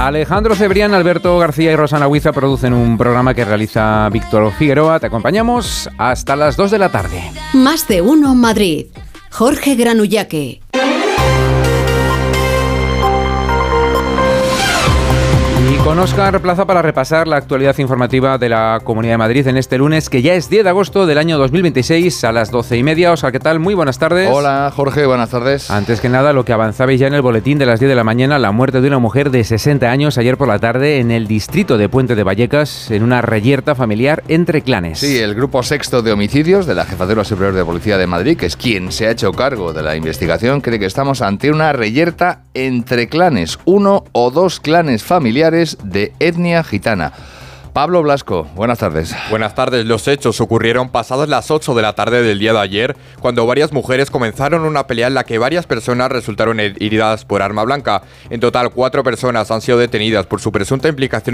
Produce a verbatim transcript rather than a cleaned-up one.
Alejandro Cebrián, Alberto García y Rosana Huiza producen un programa que realiza Víctor Figueroa. Te acompañamos hasta las dos de la tarde. Más de uno Madrid. Jorge Granullaque. Y con Óscar Plaza para repasar la actualidad informativa de la Comunidad de Madrid en este lunes, que ya es diez de agosto del año dos mil veintiséis, a las doce y media. Óscar, ¿qué tal? Muy buenas tardes. Hola, Jorge, buenas tardes. Antes que nada, lo que avanzabais ya en el boletín de las diez de la mañana, la muerte de una mujer de sesenta años ayer por la tarde en el distrito de Puente de Vallecas, en una reyerta familiar entre clanes. Sí, el grupo sexto de homicidios de la Jefatura Superior de Policía de Madrid, que es quien se ha hecho cargo de la investigación, cree que estamos ante una reyerta entre clanes, uno o dos clanes familiares de etnia gitana. Pablo Blasco, buenas tardes. Buenas tardes. Los hechos ocurrieron pasadas las ocho de la tarde del día de ayer, cuando varias mujeres comenzaron una pelea en la que varias personas resultaron heridas por arma blanca. En total, cuatro personas han sido detenidas por su presunta implicación